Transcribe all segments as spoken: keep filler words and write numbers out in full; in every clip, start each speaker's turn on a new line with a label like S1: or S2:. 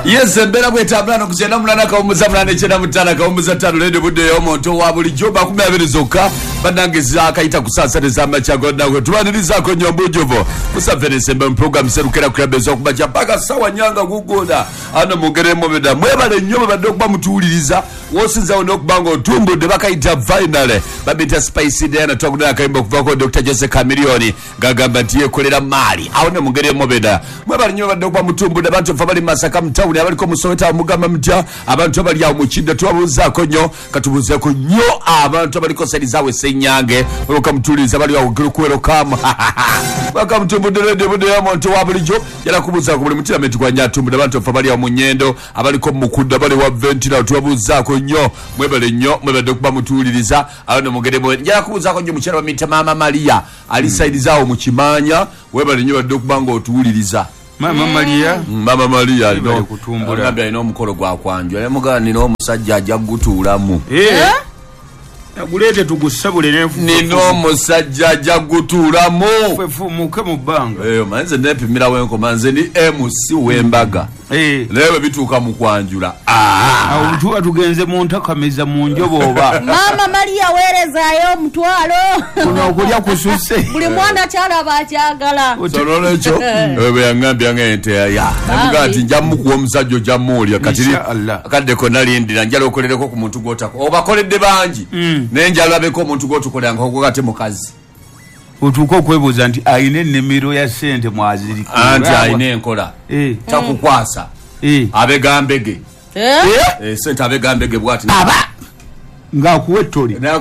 S1: Yes, mbera bwetambula n'okugenda mulana kawumuza mulana ekyenda mutana kawumuza ttano lende budde y'omuntu wa bulijjo makumi abiri zokka bannange zaakayita kusaasaniza amakyagolo nagwe tubanirizaako nnyo mbujuvu musaferesembe mu program serukera kulabeza okubaja mpaka sawa nyanga gugoda ano mungere mubeda mwebale nnyo babadde okuba mutuwuliriza wosinzawo n'okuba ng'otumbudde bakayita finale babita spicy dena twakudana akayimba okuvaako Doctor Jose Chameleone ngagamba nti yekolera maali awo ne mungere mubeda mwebale nnyo babadde okuba mutumbudde abantu fa bali Masaka mtawuni abaliko musoweta mugamba mutya abantu abali awo mukidde tubabuuzaako nnyo katubuuzeeko nnyo abantu abaliko salizawe senyange bakamutuliza bali awo kuwero kamu bakamutumbudde lede budde y'omuntu wa bulijjo yala kubuuzaako buli mutiramenti gwa nyatumbudde abantu fa bali awo mu nnyendo abaliko mukudda bali wa ventina tubabuuzaako nnyo mwebale nnyo mwebadde okuba mutuwuliriza awo ne mugeremu njala kubuuzaako nnyo mukyala bamuyita Maama Maria ali saidizaawo mu Kimanya webale nnyo badde okuba ng'otuwuliriza
S2: Mama Maria
S1: Mama Maria
S2: no kutumbula
S1: ngambya ino omukolo gwa kwanjwa ne mugana nino omusajja ajja gutuulamu
S2: eh agulete tugusabule nefu
S1: nino omusajja ajja gutuulamu
S2: fefu muke mu banga
S1: eh manze nepimira wenko manze ni M C wembaga
S2: eh
S1: lewe bituuka mu kwanjula ah
S2: awo tuwa tugenze mu ntakameza mu njobo oba
S3: Mama Maria werezayo mutwalo
S2: kuno okulya kususe
S3: buli mwana kyalaba akyagala
S1: solo lecho ewe yangambya ngente ya mugati njamu ku omusajjo jamuli katiri akadde ko nalindira njala okolereko ku muntu gotako obakoledde banji nenjala beko omuntu gotukolera ngoko kate mukazi
S2: utuko kwebuza nti aine nemiro ya sente mwaziri
S1: anti aine enkola
S2: eh
S1: takukwasa
S2: eh
S1: abegambege
S3: eh
S1: eh sente abegambege bwati
S2: aba nga kuwetoli
S3: tala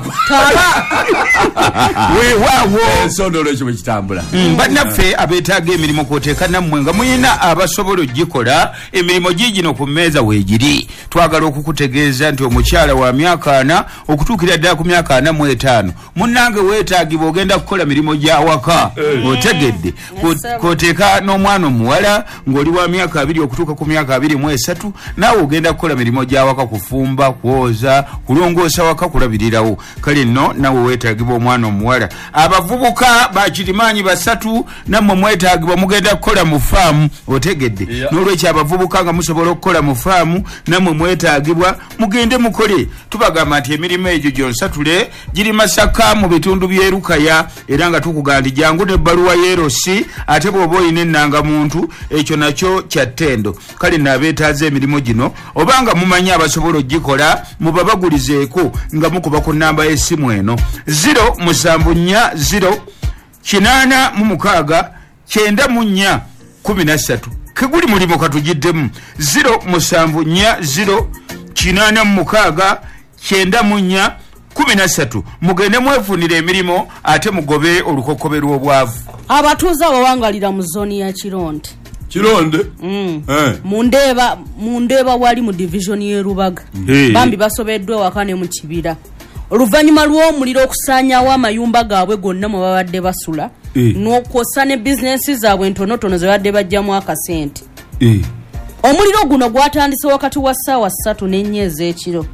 S2: we wawo
S1: sondolo ekyo kitambula
S2: bannaffe abeetaaga emirimu kwoteeka nammwe nga muyina abasobola ogikola emirimu giigino ku mmeeza weegiri twagala okukutegeeza nti omukyala wa myaka ana okutuukira ddala ku myaka ana mu etaano munnange weetaagibwa ogenda kukola mirimu gya waka otegedde kwoteeka n'omwana omuwala ng'oli wa myaka abiri okutuuka ku myaka abiri mu esatu naawe ogenda kukola mirimu gya waka kufumba kwoza kulongoosa waka kulabirirawo kale nno nawe weetaagibwa omwana omuwala abavubuka bakirimaanyi basatu nammwe mwetaagibwa mugenda kukola mu faamu otegedde yeah. N'olwekyo abavubuka nga musobola okukola mu faamu nammwe mwetaagibwa mugende mukole tubagamba nti emirimu egyo gyonsatule giri Masaka mu bitundu by'Erukaya era nga tukugamba nti jangu n'ebbaluwa y'erosi ate bw'oba olina ennangamuntu ekyo nakyo kya ttendo kale naabeetaaza emirimu gino obanga mumanyi abasobola ogikola mubabagulizeeko nga mukuba ku namba y'essimu eno zero musanvu nnya zero kinaana mu mukaaga kyenda mu nnya kumi na ssatu keguli mulimu katugiddemu zero musanvu nnya zero kinaana mu mukaaga kyenda mu nnya kumi na ssatu mugende mwefunira emirimu ate mugobe olukokobe lw'obwavu
S3: abatuuze abawangalira mu zooni ya Kironde
S1: Kironde
S3: mm. eh. Mundeba mundeba wali mu division ye Rubaga hey. Bambi basobeddwe wakane mu kibira oluvanyuma lw'omuliro okusaanyawo amayumba gaabwe gonna mu babadde basula hey. N'okosa ne businessi zaabwe ntonotono ze badde bajjamu akasente hey. Omuliro guno gwatandise wakati wa ssaawa ssatu n'ennya ez'ekiro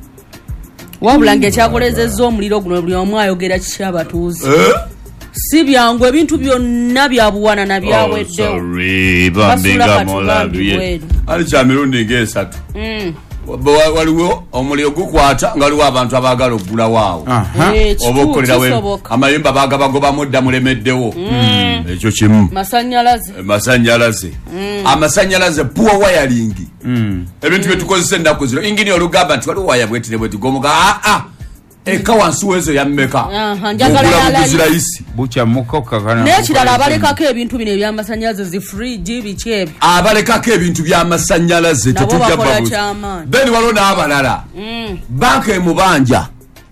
S3: wabula ng'ekyakolezezza omuliro guno buli omu ayogera kiki abatuuze eh? Si byangu ebintu byonna byabuwana na byaweddewo.
S1: Oh, sorry, bambinga molambi. Ali kya mirundi ng'esatu. Mm. Waliwo omuliro gukwata nga waliwo abantu abaagala okugula waawo. Oba okukolerawo amayumba baagabagoba mudda mulemeddewo. Ekyo kimu.
S3: Masannyalaze.
S1: Masannyalaze. Amasannyalaze poor wiring. Ebintu bye tukozesa ennaku zino ingini olugamba nti waliwo waya bwetire bweti gomuga ah ah. Eka wansi wezo ya mmeka.
S3: Aha, njagala
S1: ya isi.
S2: Bucha mukoka kana.
S3: Nekirala abalekako ebintu bino eby'amasannyalaze zi fridge bikyebyo.
S1: Abalekako ebintu by'amasannyalaze tetujja babuzi. Beni walona abalala. Mm. Banka emubanja.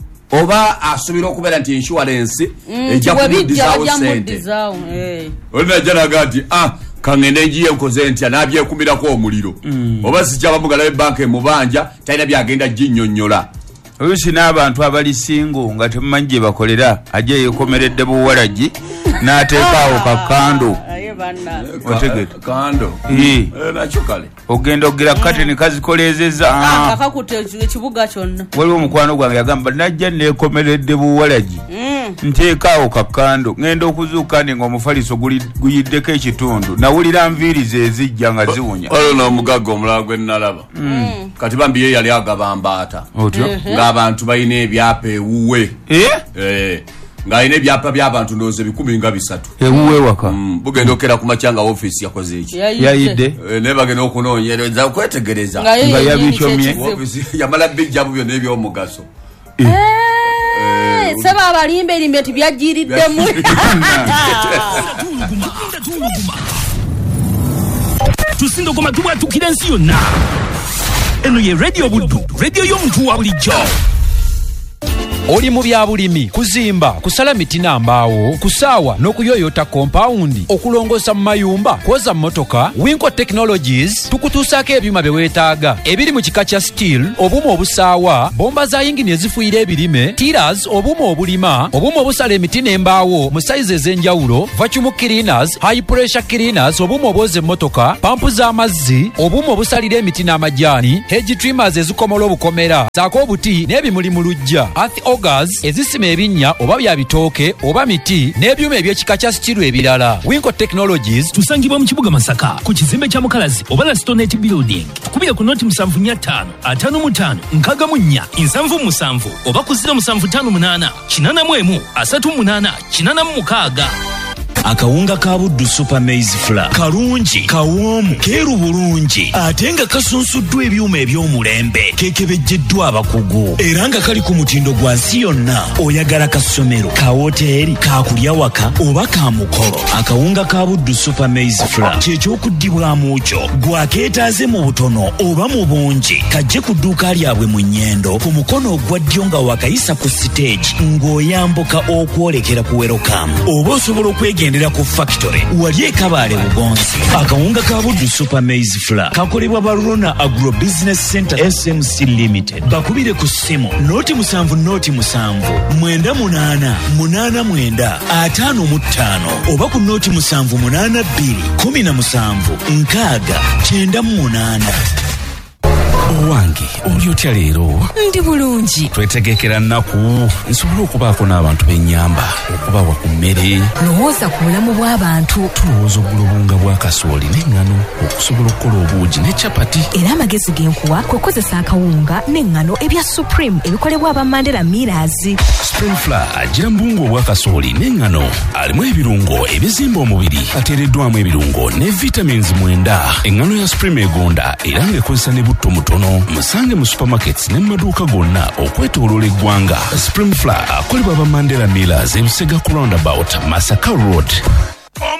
S1: Oba asubira okubeera nti insurance ejja kumuddizawo sente. Eh. Olina jana gati ah kangende njiye nkoze ntya nabyekumirako omuliro. Mm. Oba sikyaba mugala banka emubanja talina byagenda jinnyonnyola.
S2: Olusi n'abantu abali singo nga temumanyi gye bakolera ajja yeekomeredde buwalagi n'ateekaawo kakando
S1: otegete kando nakyo kale
S2: ogenda ogira kateni kazikolezeza
S3: kakakute ekibuga kyonna
S2: waliwo omukwano gwange yagamba najja neekomeredde buwalagi nteekaawo kakando ngenda okuzuuka ndi ng'omufaliso guyiddeko ekitundu nawulira nviiri ze zijja nga ziwunya
S1: olwo n'omugagga omulala gwe nnalaba kati bambi ye yali agaba mbaata ng'abantu balina ebyapa ewuwe ng'alina ebyapa by'abantu ndowooza ebikumi nga bisatu
S2: ewuwe waka
S1: bugenda okera ku makya nga ofiisi yakoze eki
S2: yayidde
S1: naye bagenda okunoonyereza okwetegereza
S3: nga
S2: yabikyomye
S1: yamala bijjamu byonna ebyomugaso
S3: seba abalimba erimbe tibyajjiriddemu
S4: tusindogoma tubwatukira ensi yonna eno ye radio buddu radio y'omuntu wa bulijjo
S5: oli mu bya bulimi kuzimba kusala miti n'ambaawo kusaawa n'okuyoyota kompawundi okulongoosa mu mayumba kwoza mmotoka Winco Technologies tukutuusaako ebyuma bye weetaaga ebiri mu kika kya steel obuuma obusaawa bomba za yingini ezifuuyira ebirime tiras obuuma obulima obuuma obusala emiti n'embaawo mu sayizi ez'enjawulo vacuum cleaners high pressure cleaners obuuma obwoza emmotoka pampu z'amazzi obuuma obusalira emiti n'amajaani hedge trimmers ezikomola obukomera saako obuti n'ebimuli mu luggya gas ezisima ebinnya oba bya bitooke oba miti n'ebyuma eby'ekika kya stiru ebirala Winco Technologies
S4: tusangibwa mu kibuga Masaka ku kizimbe kya Mukalazi oba la Stonette Building tukubira ku noti musanvu nnya ttaano ataano mu ttaano nkaaga mu nnya nsanvu musanvu oba ku ziro musanvu ttaano munaana kinaana mu emu asatu munaana kinaana mu mukaaga. Akawunga ka Buddu Super Maize Flour kalungi kawoomu keeru bulungi ate nga kasunsuddwa ebyuma eby'omulembe kekebejjeddwa abakugu era nga kali ku mutindo gwa nsi yonna oyagala ka ssomero ka woteeri ka kulya waka oba ka mukolo akawunga ka Buddu Super Maize Flour kyekyokuddibwamu kyo gwakeetaaze mu butono oba mu bungi kajje ku dduuka lyabwe mu nnyendo ku mukono ogwa ddyo nga wakayisa ku siteegi ng'oyambuka okwolekera ku werokamu oba osobola okwegenda ku factory wali ekabaale bugonzi akawunga ka Buddu Super Maize Flour kakolebwa Barona Agro Business Center S M C Limited bakubire ku ssimu noti musanvu noti musanvu mwenda munaana munaana mwenda ataano mu ttaano oba ku noti musanvu munaana bbiri kumi na musanvu nkaaga kyenda mu munaana.
S6: Owange oli otya leero?
S7: Ndi bulungi.
S6: Twetegekera nnaku nsobola okubaako n'abantu b'ennyamba okubawa ku mmere.
S7: Lowooza ku bulamu bw'abantu.
S6: Tulowooza oggula obulunga bwa kasooli n'eŋŋano okusobola okukola obuugi ne capati.
S7: Era amagezi g'enkuwa kwe kukozesa akawunga n'eŋŋano ebya Supreme ebikolebwa aba Mandela Millers.
S6: Supreme Flour agira mbungu obwa kasooli n'eŋŋano alimu ebirungo ebizimba omubiri ateereddwamu ebirungo ne vitamins mwenda. Eŋŋano ya Supreme egonda era ng'ekozesa ne butto mutono musange mu supermarkets ne mu maduuka gonna okwetooloola eggwanga. Supreme Flour akolebwa aba Mandela Millers ebisega ku roundabout Masaka Road.